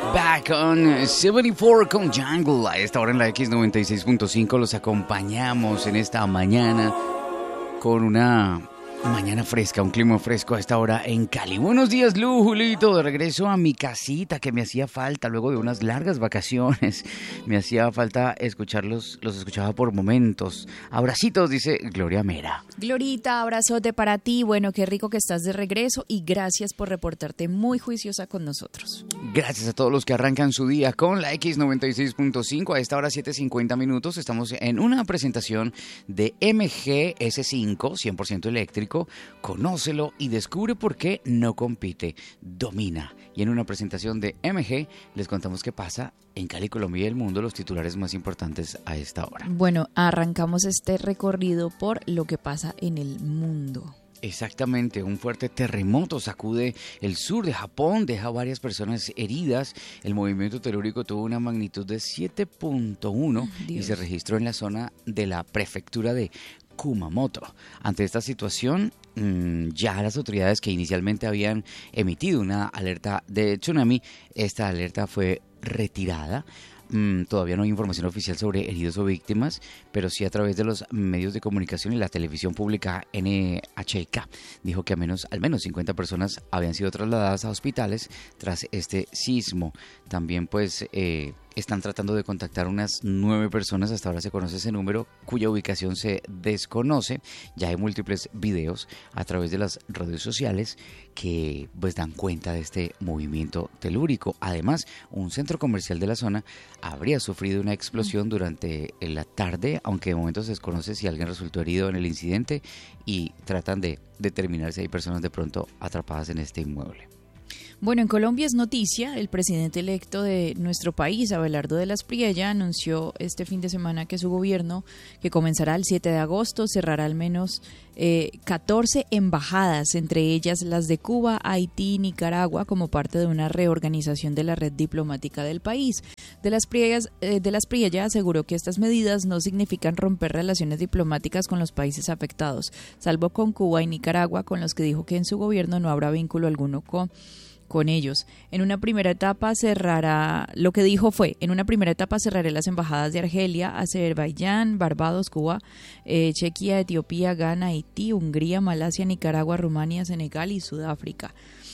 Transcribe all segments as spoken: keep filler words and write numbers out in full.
Back on setenta y cuatro con Jungle. A esta hora en la X noventa y seis punto cinco los acompañamos en esta mañana con una mañana fresca, un clima fresco a esta hora en Cali. Buenos días, Lu, Julito, de regreso a mi casita que me hacía falta luego de unas largas vacaciones. Me hacía falta escucharlos, los escuchaba por momentos. Abracitos, dice Gloria Mera. Glorita, abrazote para ti. Bueno, qué rico que estás de regreso y gracias por reportarte muy juiciosa con nosotros. Gracias a todos los que arrancan su día con la X noventa y seis punto cinco. A esta hora siete cincuenta minutos estamos en una presentación de M G S cinco, cien por ciento eléctrico. Conócelo y descubre por qué no compite, domina. Y en una presentación de M G les contamos qué pasa en Cali, Colombia y el mundo, los titulares más importantes a esta hora. Bueno, arrancamos este recorrido por lo que pasa en el mundo. Exactamente, un fuerte terremoto sacude el sur de Japón, deja varias personas heridas. El movimiento telúrico tuvo una magnitud de siete punto uno y se registró en la zona de la prefectura de Kumamoto. Ante esta situación, mmm, ya las autoridades que inicialmente habían emitido una alerta de tsunami, esta alerta fue retirada. Mm, todavía no hay información oficial sobre heridos o víctimas, pero sí a través de los medios de comunicación y la televisión pública N H K dijo que al menos, al menos cincuenta personas habían sido trasladadas a hospitales tras este sismo. También pues eh, están tratando de contactar unas nueve personas, hasta ahora se conoce ese número, cuya ubicación se desconoce. Ya hay múltiples videos a través de las redes sociales que pues dan cuenta de este movimiento telúrico. Además, un centro comercial de la zona habría sufrido una explosión durante la tarde, aunque de momento se desconoce si alguien resultó herido en el incidente y tratan de determinar si hay personas de pronto atrapadas en este inmueble. Bueno, en Colombia es noticia, el presidente electo de nuestro país, Abelardo de las Priella, anunció este fin de semana que su gobierno, que comenzará el siete de agosto, cerrará al menos eh, catorce embajadas, entre ellas las de Cuba, Haití y Nicaragua, como parte de una reorganización de la red diplomática del país. De las Priella, eh, de las Priella aseguró que estas medidas no significan romper relaciones diplomáticas con los países afectados, salvo con Cuba y Nicaragua, con los que dijo que en su gobierno no habrá vínculo alguno con con ellos. En una primera etapa cerrará, lo que dijo fue, en una primera etapa cerraré las embajadas de Argelia, Azerbaiyán, Barbados, Cuba, eh, Chequia, Etiopía, Ghana, Haití, Hungría, Malasia, Nicaragua, Rumania, Senegal y Sudáfrica.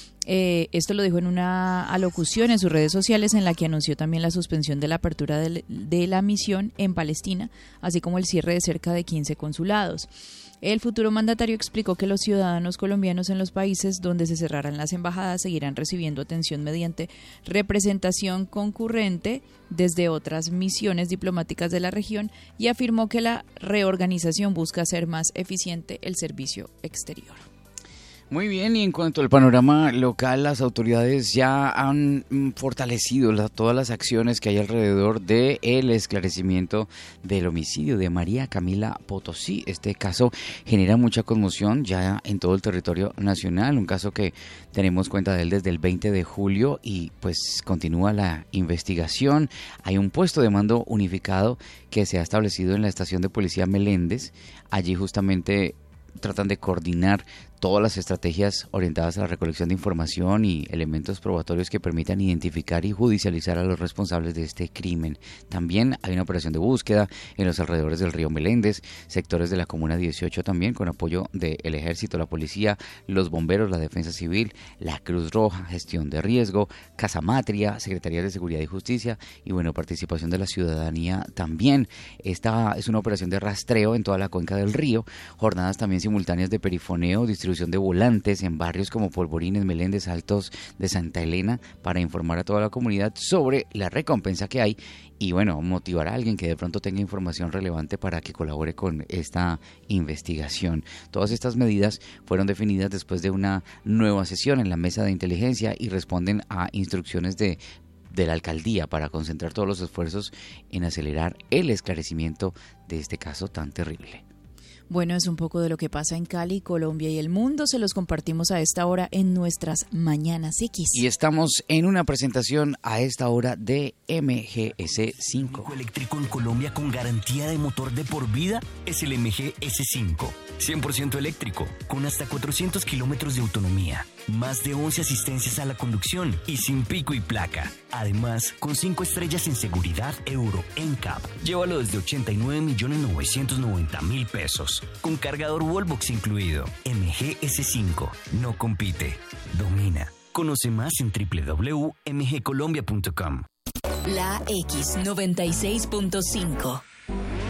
Eh, esto lo dijo en una alocución en sus redes sociales en la que anunció también la suspensión de la apertura de, de la misión en Palestina, así como el cierre de cerca de quince consulados. El futuro mandatario explicó que los ciudadanos colombianos en los países donde se cerrarán las embajadas seguirán recibiendo atención mediante representación concurrente desde otras misiones diplomáticas de la región y afirmó que la reorganización busca hacer más eficiente el servicio exterior. Muy bien, y en cuanto al panorama local, las autoridades ya han fortalecido la, todas las acciones que hay alrededor del esclarecimiento del homicidio de María Camila Potosí. Este caso genera mucha conmoción ya en todo el territorio nacional, un caso que tenemos cuenta de él desde el veinte de julio y pues continúa la investigación. Hay un puesto de mando unificado que se ha establecido en la estación de policía Meléndez. Allí justamente tratan de coordinar todas las estrategias orientadas a la recolección de información y elementos probatorios que permitan identificar y judicializar a los responsables de este crimen. También hay una operación de búsqueda en los alrededores del río Meléndez, sectores de la Comuna dieciocho también, con apoyo del Ejército, la Policía, los Bomberos, la Defensa Civil, la Cruz Roja, Gestión de Riesgo, Casa Matria, Secretaría de Seguridad y Justicia y, bueno, participación de la ciudadanía también. Esta es una operación de rastreo en toda la cuenca del río, jornadas también simultáneas de perifoneo, distribución de volantes en barrios como Polvorines, Meléndez, Altos de Santa Elena para informar a toda la comunidad sobre la recompensa que hay y bueno, motivar a alguien que de pronto tenga información relevante para que colabore con esta investigación. Todas estas medidas fueron definidas después de una nueva sesión en la mesa de inteligencia y responden a instrucciones de de la alcaldía para concentrar todos los esfuerzos en acelerar el esclarecimiento de este caso tan terrible. Bueno, es un poco de lo que pasa en Cali, Colombia y el mundo. Se los compartimos a esta hora en nuestras Mañanas X. Y estamos en una presentación a esta hora de M G S cinco. El único eléctrico en Colombia con garantía de motor de por vida es el M G S cinco. cien por ciento eléctrico, con hasta cuatrocientos kilómetros de autonomía, más de once asistencias a la conducción y sin pico y placa. Además, con cinco estrellas en seguridad Euro N C A P. Llévalo desde ochenta y nueve millones novecientos noventa mil pesos, con cargador Wallbox incluido. M G S cinco no compite, domina. Conoce más en doble u doble u doble u punto m g colombia punto com. La X noventa y seis punto cinco.